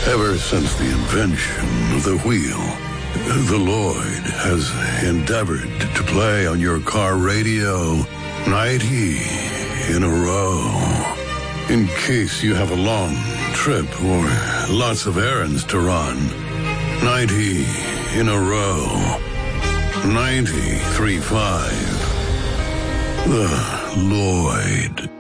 Ever since the invention of the wheel, the Lloyd has endeavored to play on your car radio 90 in a row. In case you have a long trip or lots of errands to run. 90 in a row. 93.5. The Lloyd.